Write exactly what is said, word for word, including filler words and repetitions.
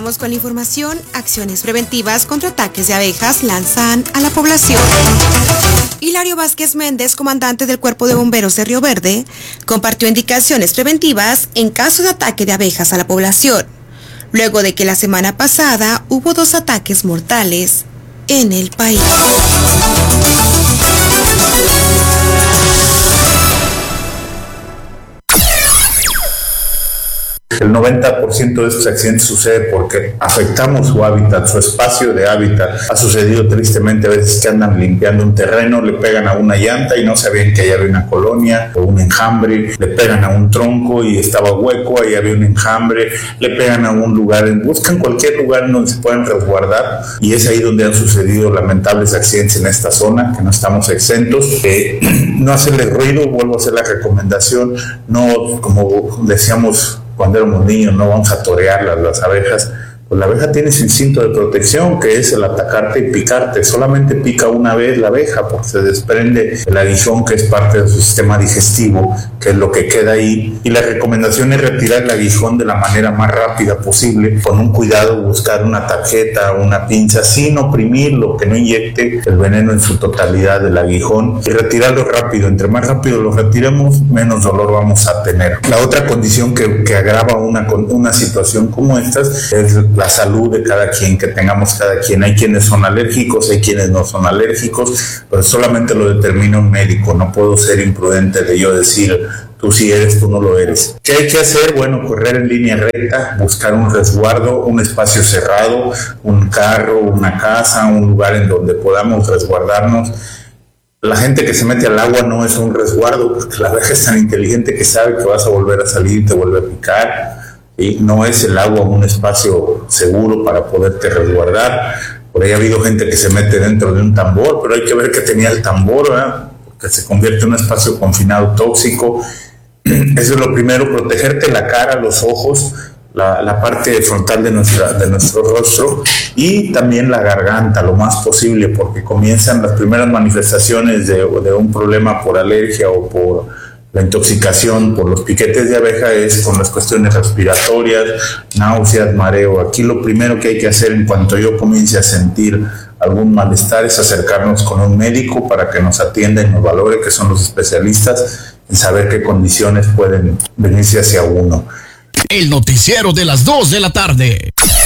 Continuamos con la información. Acciones preventivas contra ataques de abejas lanzan a la población. Hilario Vázquez Méndez, comandante del Cuerpo de Bomberos de Río Verde, compartió indicaciones preventivas en caso de ataque de abejas a la población, luego de que la semana pasada hubo dos ataques mortales en el país. El noventa por ciento de estos accidentes sucede porque afectamos su hábitat, su espacio de hábitat. Ha sucedido tristemente a veces que andan limpiando un terreno, le pegan a una llanta y no sabían que ahí había una colonia o un enjambre, le pegan a un tronco y estaba hueco, ahí había un enjambre, le pegan a un lugar, buscan cualquier lugar en donde se puedan resguardar, y es ahí donde han sucedido lamentables accidentes en esta zona, que no estamos exentos. Eh, no hacerle ruido, vuelvo a hacer la recomendación, no, como decíamos cuando éramos niños, no vamos a torear las, las abejas. Pues la abeja tiene su instinto de protección, que es el atacarte y picarte. Solamente pica una vez la abeja porque se desprende el aguijón, que es parte de su sistema digestivo, que es lo que queda ahí. Y la recomendación es retirar el aguijón de la manera más rápida posible, con un cuidado, buscar una tarjeta, una pinza, sin oprimirlo, que no inyecte el veneno en su totalidad del aguijón, y retirarlo rápido. Entre más rápido lo retiremos, menos dolor vamos a tener. La otra condición que, que agrava una, una situación como esta es la salud de cada quien, que tengamos cada quien. Hay quienes son alérgicos, hay quienes no son alérgicos, pero solamente lo determina un médico. No puedo ser imprudente de yo decir, tú sí eres, tú no lo eres. ¿Qué hay que hacer? Bueno, correr en línea recta, buscar un resguardo, un espacio cerrado, un carro, una casa, un lugar en donde podamos resguardarnos. La gente que se mete al agua no es un resguardo, porque la abeja es tan inteligente que sabe que vas a volver a salir y te vuelve a picar. Y no es el agua un espacio seguro para poderte resguardar. Por ahí ha habido gente que se mete dentro de un tambor, pero hay que ver que tenía el tambor, ¿verdad? Porque se convierte en un espacio confinado tóxico. Eso es lo primero, protegerte la cara, los ojos, la, la parte frontal de, nuestra, de nuestro rostro, y también la garganta lo más posible, porque comienzan las primeras manifestaciones de, de un problema por alergia o por la intoxicación por los piquetes de abeja es con las cuestiones respiratorias, náuseas, mareo. Aquí lo primero que hay que hacer en cuanto yo comience a sentir algún malestar es acercarnos con un médico para que nos atienda y nos valore, que son los especialistas en saber qué condiciones pueden venirse hacia uno. El noticiero de las dos de la tarde.